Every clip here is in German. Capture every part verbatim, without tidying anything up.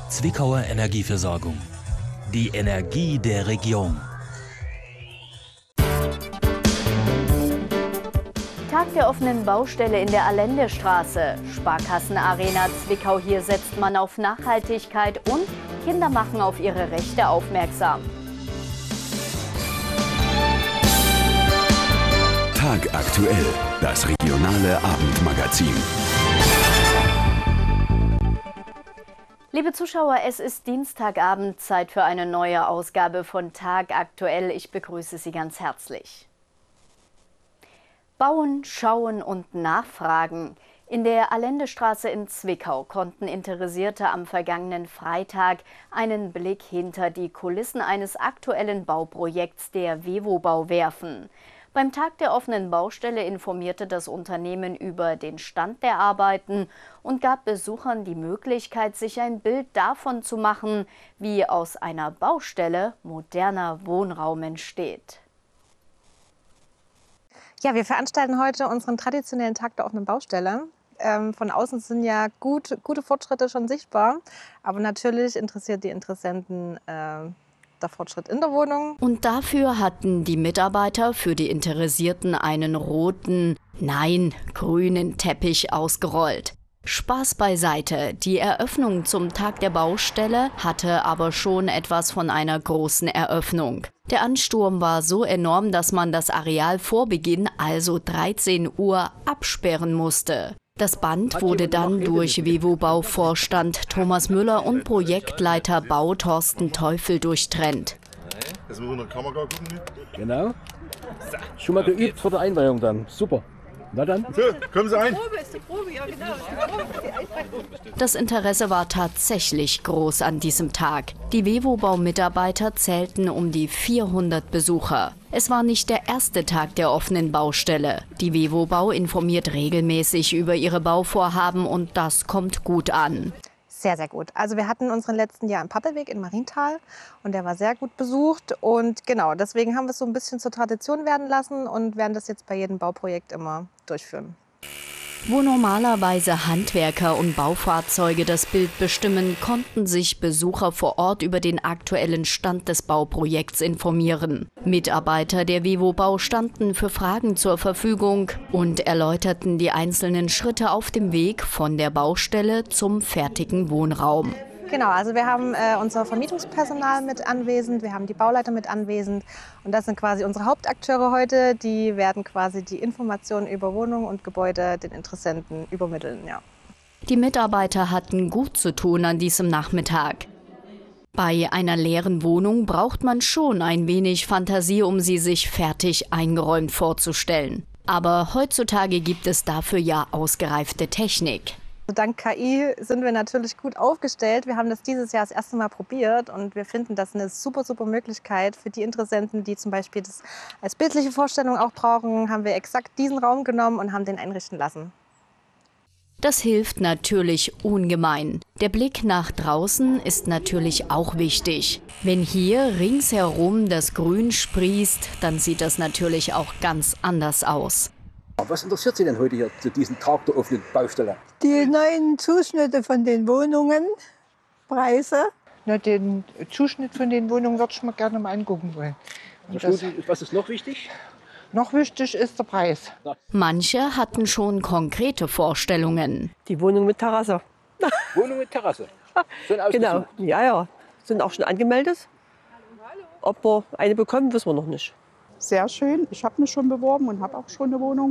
Zwickauer Energieversorgung. Die Energie der Region. Tag der offenen Baustelle in der Allendestraße. Sparkassenarena Zwickau. Hier setzt man auf Nachhaltigkeit und Kinder machen auf ihre Rechte aufmerksam. Tag aktuell, das regionale Abendmagazin. Liebe Zuschauer, es ist Dienstagabend, Zeit für eine neue Ausgabe von Tag aktuell. Ich begrüße Sie ganz herzlich. Bauen, schauen und nachfragen. In der Allendestraße in Zwickau konnten Interessierte am vergangenen Freitag einen Blick hinter die Kulissen eines aktuellen Bauprojekts der Vevobau werfen. Beim Tag der offenen Baustelle informierte das Unternehmen über den Stand der Arbeiten und gab Besuchern die Möglichkeit, sich ein Bild davon zu machen, wie aus einer Baustelle moderner Wohnraum entsteht. Ja, wir veranstalten heute unseren traditionellen Tag der offenen Baustelle. Ähm, von außen sind ja gut, gute Fortschritte schon sichtbar, aber natürlich interessiert die Interessenten äh, der Fortschritt in der Wohnung. Und dafür hatten die Mitarbeiter für die Interessierten einen roten, nein, grünen Teppich ausgerollt. Spaß beiseite, die Eröffnung zum Tag der Baustelle hatte aber schon etwas von einer großen Eröffnung. Der Ansturm war so enorm, dass man das Areal vor Beginn, also dreizehn Uhr, absperren musste. Das Band wurde dann durch Vevobau-Vorstand Thomas Müller und Projektleiter Bau Thorsten Teufel durchtrennt. Jetzt müssen wir in der Kamera gucken. Genau. Schon mal geübt vor der Einweihung dann. Super. Na dann. So, kommen Sie ein. Das Interesse war tatsächlich groß an diesem Tag. Die Vevobau-Mitarbeiter zählten um die vierhundert Besucher. Es war nicht der erste Tag der offenen Baustelle. Die Vevobau informiert regelmäßig über ihre Bauvorhaben und das kommt gut an. Sehr, sehr gut. Also wir hatten unseren letzten Jahr im Pappelweg in Marienthal und der war sehr gut besucht. Und genau, deswegen haben wir es so ein bisschen zur Tradition werden lassen und werden das jetzt bei jedem Bauprojekt immer durchführen. Wo normalerweise Handwerker und Baufahrzeuge das Bild bestimmen, konnten sich Besucher vor Ort über den aktuellen Stand des Bauprojekts informieren. Mitarbeiter der Vevobau standen für Fragen zur Verfügung und erläuterten die einzelnen Schritte auf dem Weg von der Baustelle zum fertigen Wohnraum. Genau, also wir haben äh, unser Vermietungspersonal mit anwesend, wir haben die Bauleiter mit anwesend und das sind quasi unsere Hauptakteure heute. Die werden quasi die Informationen über Wohnungen und Gebäude den Interessenten übermitteln. Ja. Die Mitarbeiter hatten gut zu tun an diesem Nachmittag. Bei einer leeren Wohnung braucht man schon ein wenig Fantasie, um sie sich fertig eingeräumt vorzustellen. Aber heutzutage gibt es dafür ja ausgereifte Technik. Dank K I sind wir natürlich gut aufgestellt. Wir haben das dieses Jahr das erste Mal probiert und wir finden das eine super, super Möglichkeit für die Interessenten, die zum Beispiel das als bildliche Vorstellung auch brauchen, haben wir exakt diesen Raum genommen und haben den einrichten lassen. Das hilft natürlich ungemein. Der Blick nach draußen ist natürlich auch wichtig. Wenn hier ringsherum das Grün sprießt, dann sieht das natürlich auch ganz anders aus. Was interessiert Sie denn heute hier zu diesem Tag der offenen Baustelle? Die neuen Zuschnitte von den Wohnungen, Preise. Na, den Zuschnitt von den Wohnungen würde ich mir gerne mal angucken wollen. Und das, was ist noch wichtig? Noch wichtig ist der Preis. Manche hatten schon konkrete Vorstellungen. Die Wohnung mit Terrasse. Wohnung mit Terrasse? Schon ausgesucht? Genau, ja, ja. Sind auch schon angemeldet. Ob wir eine bekommen, wissen wir noch nicht. Sehr schön. Ich habe mich schon beworben und habe auch schon eine Wohnung.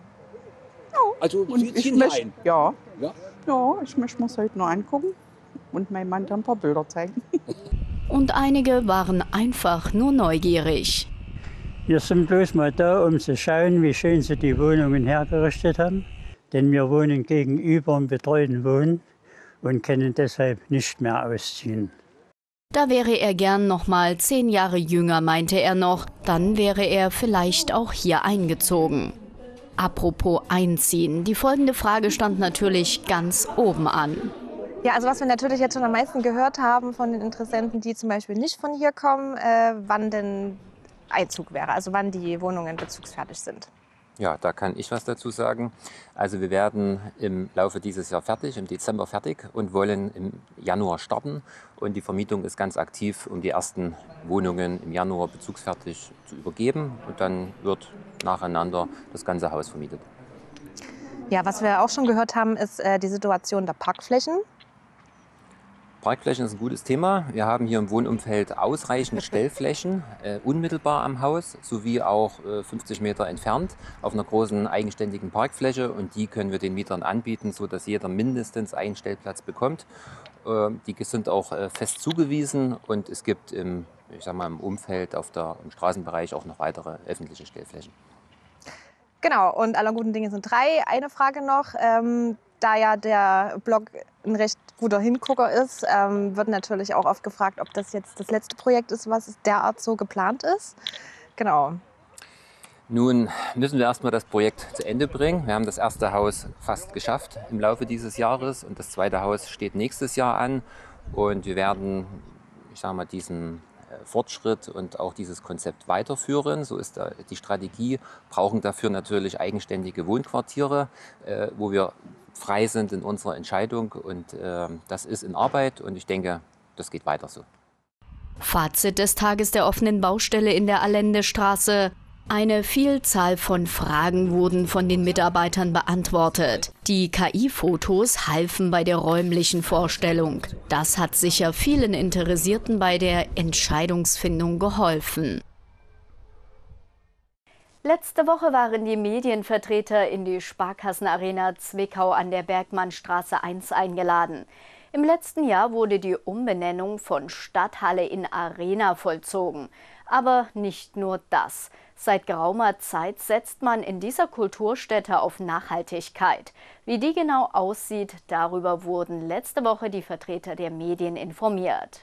Ja. Also und Sie ziehen möcht, ein? Ja. Ja. Ja, ich möchte mir es heute noch angucken und meinem Mann dann ein paar Bilder zeigen. Und einige waren einfach nur neugierig. Wir sind bloß mal da, um zu schauen, wie schön sie die Wohnungen hergerichtet haben. Denn wir wohnen gegenüber im betreuten Wohnen und können deshalb nicht mehr ausziehen. Da wäre er gern noch mal zehn Jahre jünger, meinte er noch. Dann wäre er vielleicht auch hier eingezogen. Apropos einziehen, die folgende Frage stand natürlich ganz oben an. Ja, also was wir natürlich jetzt schon am meisten gehört haben von den Interessenten, die zum Beispiel nicht von hier kommen, äh, wann denn Einzug wäre, also wann die Wohnungen bezugsfertig sind. Ja, da kann ich was dazu sagen. Also wir werden im Laufe dieses Jahr fertig, im Dezember fertig und wollen im Januar starten. Und die Vermietung ist ganz aktiv, um die ersten Wohnungen im Januar bezugsfertig zu übergeben. Und dann wird nacheinander das ganze Haus vermietet. Ja, was wir auch schon gehört haben, ist äh, die Situation der Parkflächen. Parkflächen ist ein gutes Thema. Wir haben hier im Wohnumfeld ausreichend Stellflächen, äh, unmittelbar am Haus, sowie auch äh, fünfzig Meter entfernt auf einer großen eigenständigen Parkfläche. Und die können wir den Mietern anbieten, sodass jeder mindestens einen Stellplatz bekommt. Äh, die sind auch äh, fest zugewiesen und es gibt im, ich sag mal, im Umfeld, auf der, im Straßenbereich auch noch weitere öffentliche Stellflächen. Genau, und aller guten Dinge sind drei. Eine Frage noch. Ähm, Da ja der Blog ein recht guter Hingucker ist, ähm, wird natürlich auch oft gefragt, ob das jetzt das letzte Projekt ist, was derart so geplant ist. Genau. Nun müssen wir erstmal das Projekt zu Ende bringen. Wir haben das erste Haus fast geschafft im Laufe dieses Jahres und das zweite Haus steht nächstes Jahr an. Und wir werden, ich sage mal, diesen Fortschritt und auch dieses Konzept weiterführen. So ist die Strategie. Brauchen dafür natürlich eigenständige Wohnquartiere, äh, wo wir frei sind in unserer Entscheidung. Und äh, das ist in Arbeit und ich denke, das geht weiter so. Fazit des Tages der offenen Baustelle in der Allendestraße. Eine Vielzahl von Fragen wurden von den Mitarbeitern beantwortet. Die K I-Fotos halfen bei der räumlichen Vorstellung. Das hat sicher vielen Interessierten bei der Entscheidungsfindung geholfen. Letzte Woche waren die Medienvertreter in die Sparkassenarena Zwickau an der Bergmannstraße eins eingeladen. Im letzten Jahr wurde die Umbenennung von Stadthalle in Arena vollzogen. Aber nicht nur das. Seit geraumer Zeit setzt man in dieser Kulturstätte auf Nachhaltigkeit. Wie die genau aussieht, darüber wurden letzte Woche die Vertreter der Medien informiert.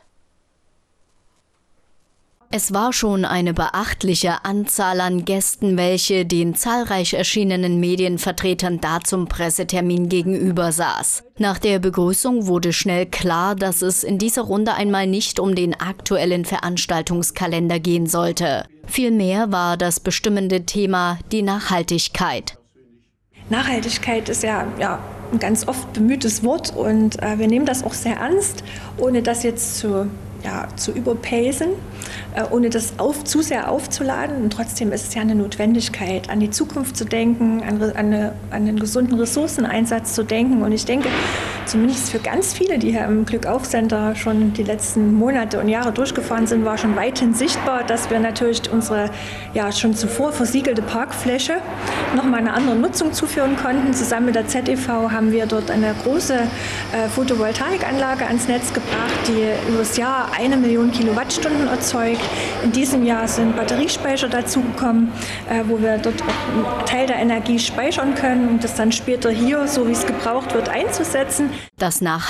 Es war schon eine beachtliche Anzahl an Gästen, welche den zahlreich erschienenen Medienvertretern da zum Pressetermin gegenüber saß. Nach der Begrüßung wurde schnell klar, dass es in dieser Runde einmal nicht um den aktuellen Veranstaltungskalender gehen sollte. Vielmehr war das bestimmende Thema die Nachhaltigkeit. Nachhaltigkeit ist ja, ja ein ganz oft bemühtes Wort und äh, wir nehmen das auch sehr ernst, ohne das jetzt zu Ja, zu überpacen, äh, ohne das auf, zu sehr aufzuladen. Und trotzdem ist es ja eine Notwendigkeit, an die Zukunft zu denken, an, an, eine, an einen gesunden Ressourceneinsatz zu denken. Und ich denke, zumindest für ganz viele, die hier im Glückauf-Center schon die letzten Monate und Jahre durchgefahren sind, war schon weithin sichtbar, dass wir natürlich unsere ja, schon zuvor versiegelte Parkfläche nochmal eine andere Nutzung zuführen konnten. Zusammen mit der Z E V haben wir dort eine große äh, Photovoltaikanlage ans Netz gebracht, die über das Jahr eine Million Kilowattstunden erzeugt. In diesem Jahr sind Batteriespeicher dazugekommen, äh, wo wir dort auch einen Teil der Energie speichern können, um das dann später hier, so wie es gebraucht wird, einzusetzen. Das Nach